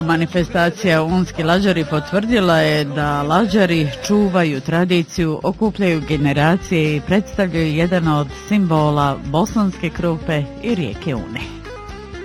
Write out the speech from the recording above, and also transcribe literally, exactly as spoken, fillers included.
Manifestacija Unski lađari potvrdila je da lađari čuvaju tradiciju, okupljaju generacije i predstavljaju jedan od simbola bosanske Krupe i rijeke Une.